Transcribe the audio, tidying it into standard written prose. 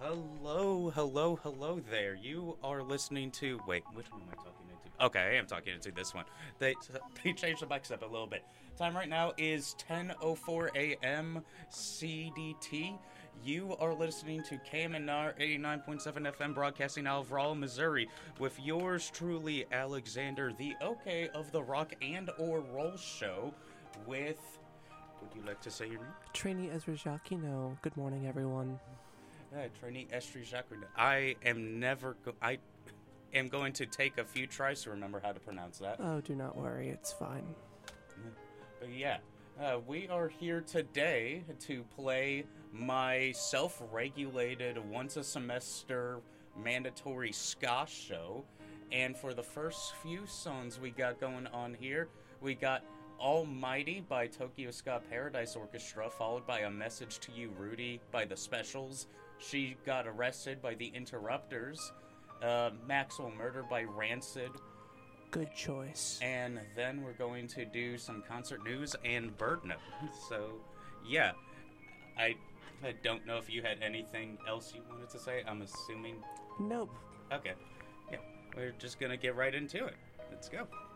Hello, hello, hello there. You are listening to. Wait, which one am I talking into? Okay, I am talking into this one. They changed the mics up a little bit. Time right now is 10:04 a.m. CDT. You are listening to KMNR 89.7 FM, broadcasting out of Rawl, Missouri, with yours truly, Alexander, the OK of the Rock and or Roll Show, with. Would you like to say your name? Trainee Ezra Jacquino. Good morning, everyone. Trainee Estri Jacquard. I am going to take a few tries to remember how to pronounce that. Oh, do not worry. It's fine. But yeah, we are here today to play my self-regulated once-a-semester mandatory ska show. And for the first few songs we got going on here, we got Almighty by Tokyo Ska Paradise Orchestra, followed by A Message to You, Rudy by The Specials. She Got Arrested by The Interrupters. Maxwell Murder by Rancid. Good choice. And then we're going to do some concert news and bird note. So, yeah. I don't know if you had anything else you wanted to say. I'm assuming... Nope. Okay. Yeah. We're just going to get right into it. Let's go.